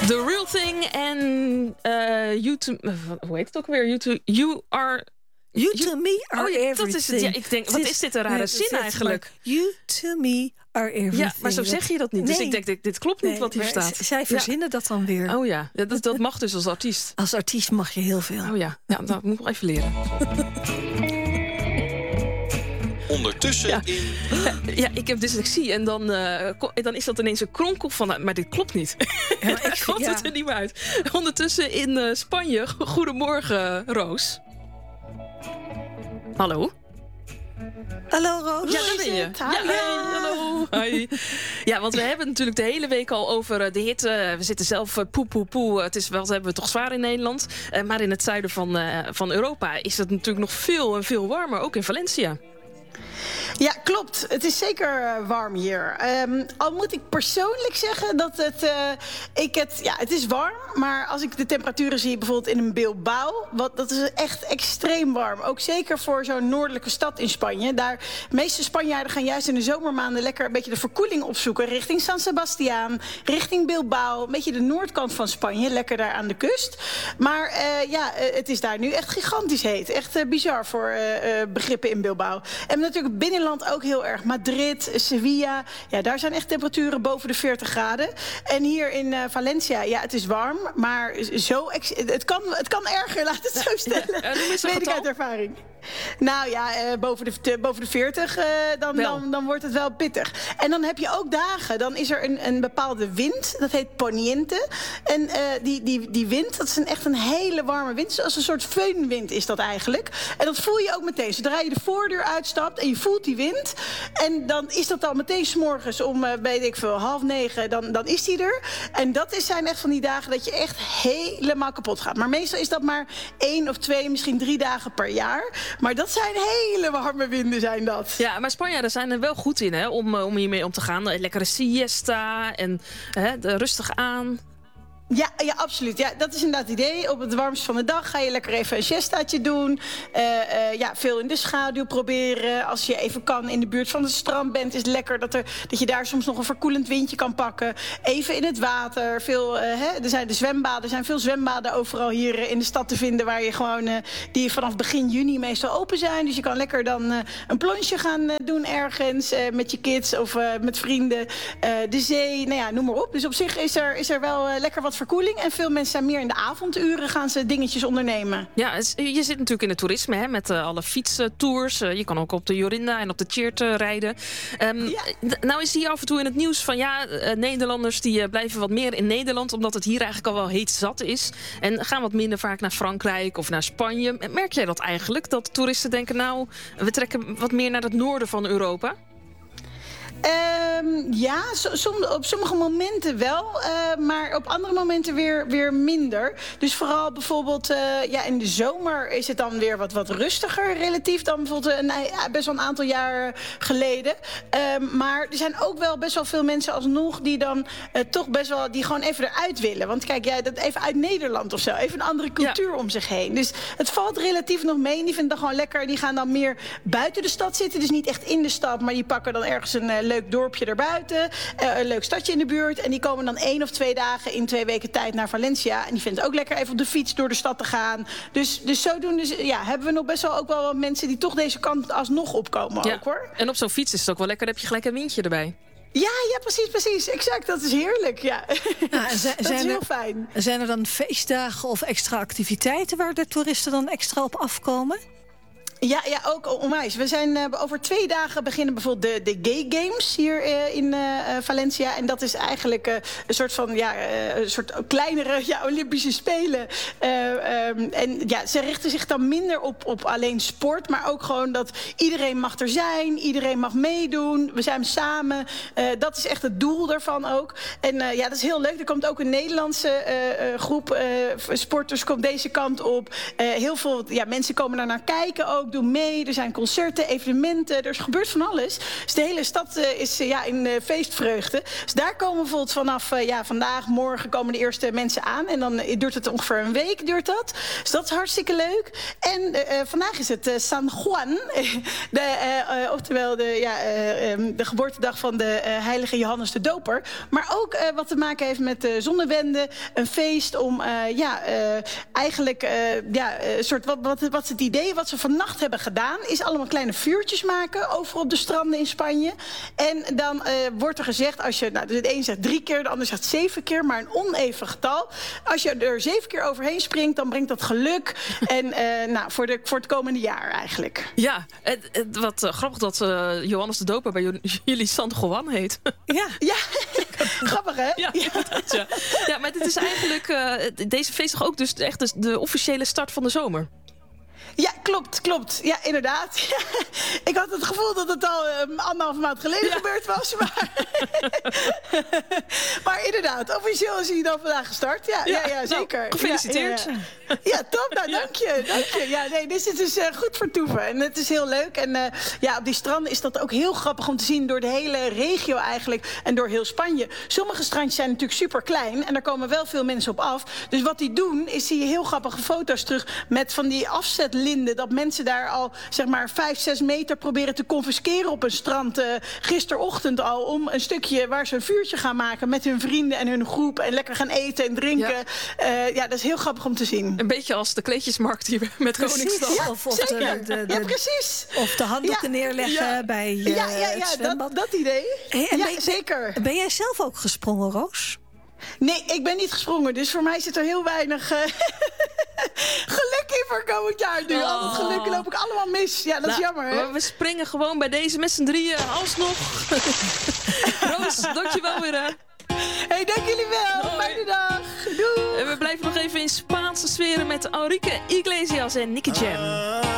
The Real Thing en You to... hoe heet het ook weer? You are... You to me are everything. Dat is het. Ja, ik denk, wat is dit een rare zin eigenlijk? You to me are everything. Ja, maar zo zeg je dat niet. Nee. Dus ik denk, dit klopt niet wat hier staat. Zij verzinnen dat dan weer. Oh ja, dat mag dus als artiest. Als artiest mag je heel veel. Oh ja, dat moet ik wel even leren. Ondertussen Ja, ik heb dyslexie en dan is dat ineens een kronkel van... Maar dit klopt niet. Ja, ik komt het er niet meer uit. Ondertussen in Spanje. Goedemorgen, Roos. Hallo? Hallo, Roos. Ja, daar ben je. Hallo. Hi. Ja, want we hebben natuurlijk de hele week al over de hitte. We zitten zelf poe. Het is wel, hebben we toch zwaar in Nederland. Maar in het zuiden van Europa is het natuurlijk nog veel warmer. Ook in Valencia. Ja, klopt. Het is zeker warm hier. Al moet ik persoonlijk zeggen dat het is warm. Maar als ik de temperaturen zie bijvoorbeeld in een Bilbao... dat is echt extreem warm. Ook zeker voor zo'n noordelijke stad in Spanje. De meeste Spanjaarden gaan juist in de zomermaanden... lekker een beetje de verkoeling opzoeken. Richting San Sebastián, richting Bilbao. Een beetje de noordkant van Spanje. Lekker daar aan de kust. Maar het is daar nu echt gigantisch heet. Echt bizar voor begrippen in Bilbao. En natuurlijk binnenland ook heel erg. Madrid, Sevilla. Ja, daar zijn echt temperaturen boven de 40 graden. En hier in Valencia, ja, het is warm. Maar het kan erger, laat het zo stellen. Ja, weet ik uit ervaring. Nou ja, boven de 40, dan wordt het wel pittig. En dan heb je ook dagen, dan is er een bepaalde wind. Dat heet poniente. En die wind, dat is echt een hele warme wind. Zoals een soort föhnwind is dat eigenlijk. En dat voel je ook meteen. Zodra je de voordeur uitstapt en je voelt die wind... en dan is dat al meteen 's morgens om, weet ik veel, 8:30... dan is die er. En dat zijn echt van die dagen dat je echt helemaal kapot gaat. Maar meestal is dat maar 1 of 2, misschien 3 dagen per jaar... Maar dat zijn hele warme winden, zijn dat. Ja, maar Spanjaarden zijn er wel goed in, hè, om hiermee om te gaan. Lekkere siesta en rustig aan. Ja, absoluut. Ja, dat is inderdaad het idee. Op het warmst van de dag ga je lekker even een siestaatje doen. Veel in de schaduw proberen. Als je even kan in de buurt van het strand bent... is het lekker dat je daar soms nog een verkoelend windje kan pakken. Even in het water. Er zijn veel zwembaden overal hier in de stad te vinden... waar je gewoon die vanaf begin juni meestal open zijn. Dus je kan lekker dan een plonsje gaan doen ergens... met je kids of met vrienden. De zee, nou ja, noem maar op. Dus op zich is er wel lekker wat verkoeling. En veel mensen zijn meer in de avonduren gaan ze dingetjes ondernemen. Ja, je zit natuurlijk in het toerisme, hè, met alle fietstours. Je kan ook op de Jorinda en op de Tjeerd rijden. Nou is hier af en toe in het nieuws van Nederlanders die blijven wat meer in Nederland, omdat het hier eigenlijk al wel heet zat is. En gaan wat minder vaak naar Frankrijk of naar Spanje. Merk jij dat eigenlijk? Dat toeristen denken, nou, we trekken wat meer naar het noorden van Europa? Op sommige momenten wel, maar op andere momenten weer minder. Dus vooral bijvoorbeeld in de zomer is het dan weer wat rustiger relatief dan bijvoorbeeld best wel een aantal jaar geleden. Maar er zijn ook wel best wel veel mensen alsnog die dan toch best wel die gewoon even eruit willen. Want kijk, dat even uit Nederland of zo, even een andere cultuur om zich heen. Dus het valt relatief nog mee. Die vinden dat gewoon lekker. Die gaan dan meer buiten de stad zitten, dus niet echt in de stad, maar die pakken dan ergens een leuk dorpje erbuiten, een leuk stadje in de buurt. En die komen dan 1 of 2 dagen in 2 weken tijd naar Valencia. En die vinden het ook lekker even op de fiets door de stad te gaan. Dus zodoende hebben we nog best wel ook wel wat mensen die toch deze kant alsnog opkomen ook, hoor. En op zo'n fiets is het ook wel lekker, heb je gelijk een windje erbij. Ja, precies. Exact, dat is heerlijk, ja. Dat is heel fijn. Zijn er dan feestdagen of extra activiteiten waar de toeristen dan extra op afkomen? Ja, ook onwijs. We zijn over 2 dagen beginnen bijvoorbeeld de Gay Games hier in Valencia. En dat is eigenlijk een soort van een soort kleinere Olympische Spelen. Ze richten zich dan minder op alleen sport, maar ook gewoon dat iedereen mag er zijn, iedereen mag meedoen. We zijn samen. Dat is echt het doel daarvan ook. En dat is heel leuk. Er komt ook een Nederlandse groep sporters komt deze kant op. Heel veel mensen komen daar naar kijken ook. doen mee. Er zijn concerten, evenementen. Er gebeurt van alles. Dus de hele stad is in feestvreugde. Dus daar komen bijvoorbeeld vanaf vandaag, morgen komen de eerste mensen aan. En dan duurt het ongeveer een week. Dus dat is hartstikke leuk. En vandaag is het San Juan. Oftewel de geboortedag van de heilige Johannes de Doper. Maar ook wat te maken heeft met de zonnewende. Een feest om wat is het idee wat ze vannacht hebben gedaan, is allemaal kleine vuurtjes maken over op de stranden in Spanje. En dan wordt er gezegd, als je, de een zegt 3 keer, de ander zegt 7 keer, maar een oneven getal. Als je er 7 keer overheen springt, dan brengt dat geluk. En voor het komende jaar eigenlijk. Ja, wat grappig dat Johannes de Doper bij jullie San Juan heet. Ja. Grappig, hè? Ja, ja, maar dit is eigenlijk deze feestdag ook dus echt de officiële start van de zomer. Ja, klopt. Ja, inderdaad. Ja. Ik had het gevoel dat het al 1,5 maand geleden gebeurd was. Maar inderdaad, officieel is hij dan vandaag gestart. Ja, zeker. Nou, gefeliciteerd. Ja, top. Nou, dank je. Ja, nee, dit is dus goed vertoeven. En het is heel leuk. En op die stranden is dat ook heel grappig om te zien door de hele regio eigenlijk. En door heel Spanje. Sommige strandjes zijn natuurlijk super klein. En daar komen wel veel mensen op af. Dus wat die doen, is zie je heel grappige foto's terug met van die afzetlinden. Dat mensen daar al, 5-6 meter proberen te confisceren op een strand. Gisterochtend al, om een stukje waar ze een vuurtje gaan maken met hun vrienden en hun groep. En lekker gaan eten en drinken. Dat is heel grappig om te zien. Een beetje als de kleedjesmarkt hier met Koningsdag. Ja, precies. Of de handdoeken neerleggen bij het zwembad. Dat idee. Zeker. Ben jij zelf ook gesprongen, Roos? Nee, ik ben niet gesprongen. Dus voor mij zit er heel weinig geluk in voor komend jaar nu. Al het geluk loop ik allemaal mis. Ja, dat is jammer, hè? We springen gewoon bij deze met z'n drieën alsnog. Roos, dankjewel weer, hè? Hey, dank jullie wel. Fijne dag. Doei. En we blijven nog even in Spaanse sferen met Enrique Iglesias en Nicky Jam.